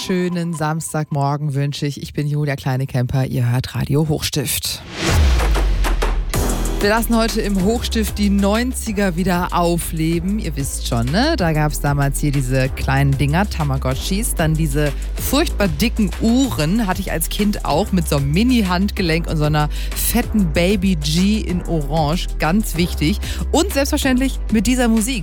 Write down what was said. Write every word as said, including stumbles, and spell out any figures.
wunderschönen Samstagmorgen wünsche ich. Ich bin Julia Kleine-Kemper, ihr hört Radio Hochstift. Wir lassen heute im Hochstift die neunziger wieder aufleben. Ihr wisst schon, ne? Da gab es damals hier diese kleinen Dinger, Tamagotchis. Dann diese furchtbar dicken Uhren, hatte ich als Kind auch, mit so einem Mini-Handgelenk und so einer fetten Baby G in Orange. Ganz wichtig. Und selbstverständlich mit dieser Musik.